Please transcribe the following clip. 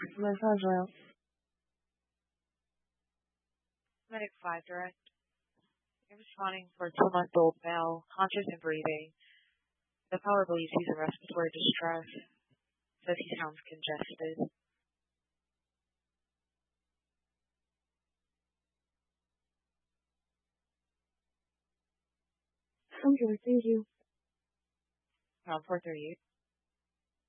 맞아요. Medic 5 direct. You're responding for a 2-month-old male, conscious and breathing. The power believes he's in respiratory distress. Says he sounds congested. Thank you. Round 438.